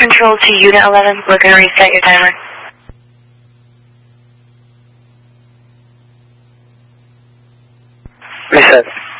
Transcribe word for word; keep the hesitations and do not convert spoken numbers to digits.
control to Unit eleven. We're going to reset your timer. Reset.